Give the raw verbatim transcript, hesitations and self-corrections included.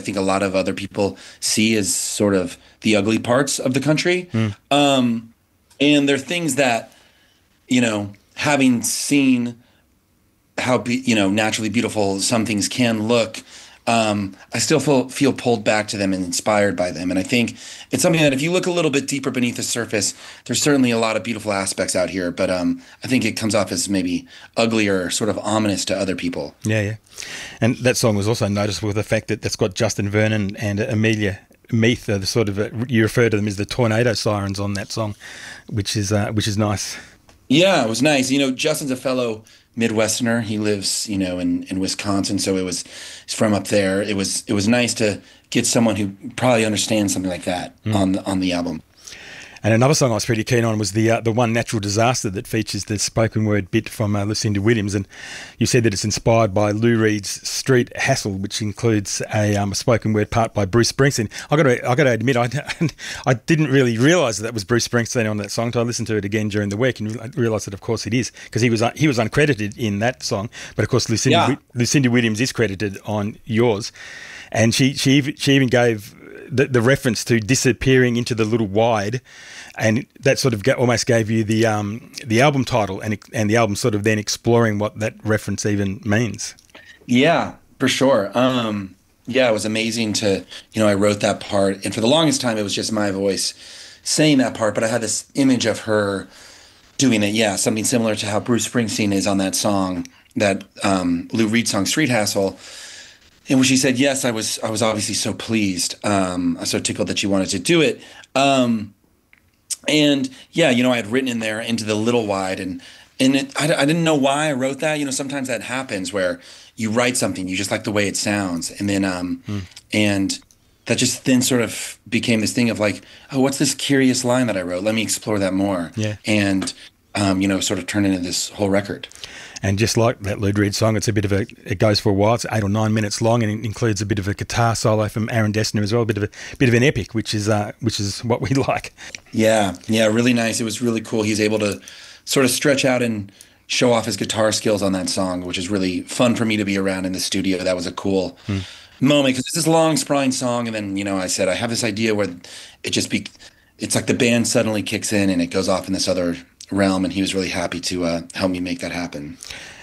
think a lot of other people see as sort of the ugly parts of the country. Mm. Um, and they're things that, you know, having seen how, be, you know, naturally beautiful some things can look, um, I still feel, feel pulled back to them and inspired by them. And I think it's something that if you look a little bit deeper beneath the surface, there's certainly a lot of beautiful aspects out here. But um, I think it comes off as maybe ugly or sort of ominous to other people. Yeah, yeah. And that song was also noticeable with the fact that that's got Justin Vernon and Amelia Meath, uh, the sort of, uh, you refer to them as the tornado sirens on that song, which is uh, which is nice. Yeah, it was nice. You know, Justin's a fellow Midwesterner. He lives, you know, in, in Wisconsin, so it was he's from up there. It was it was nice to get someone who probably understands something like that mm. on the, on the album. And another song I was pretty keen on was the uh, the one Natural Disaster that features the spoken word bit from uh, Lucinda Williams, and you said that it's inspired by Lou Reed's Street Hassle, which includes a, um, a spoken word part by Bruce Springsteen. I got to I got to admit, I I didn't really realise that, that was Bruce Springsteen on that song until I listened to it again during the week and realised that of course it is, because he was uh, he was uncredited in that song, but of course Lucinda yeah. Lucinda Williams is credited on yours, and she she even, she even gave The, the reference to disappearing into the little wide, and that sort of ga- almost gave you the um, the album title, and and the album sort of then exploring what that reference even means. Yeah, for sure. Um, yeah, it was amazing to, you know, I wrote that part, and for the longest time it was just my voice saying that part, but I had this image of her doing it. Yeah, something similar to how Bruce Springsteen is on that song, that um, Lou Reed song, Street Hassle. And when she said yes, I was I was obviously so pleased. Um, I was so tickled that she wanted to do it. Um, and yeah, you know, I had written in there into the little wide, and and it, I, I didn't know why I wrote that. You know, sometimes that happens where you write something, you just like the way it sounds, and then um, hmm. and that just then sort of became this thing of like, oh, what's this curious line that I wrote? Let me explore that more. Yeah. And um, you know, sort of turn into this whole record. And just like that Lou Reed song, it's a bit of a, it goes for a while. It's eight or nine minutes long, and it includes a bit of a guitar solo from Aaron Dessner as well, a bit of a bit of an epic, which is uh, which is what we like. Yeah, yeah, really nice. It was really cool. He's able to sort of stretch out and show off his guitar skills on that song, which is really fun for me to be around in the studio. That was a cool hmm. moment, because it's this long, sprawling song, and then, you know, I said I have this idea where it just be, it's like the band suddenly kicks in and it goes off in this other realm, and he was really happy to uh, help me make that happen.